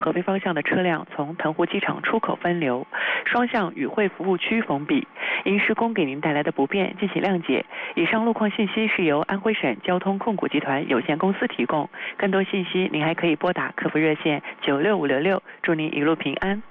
合肥方向的车辆从腾湖机场出口分流，双向与会服务区封闭，因施工给您带来的不便，敬请谅解。以上路况信息是由安徽省交通控股集团有限公司提供，更多信息您还可以拨打客服热线96566，祝您一路平安。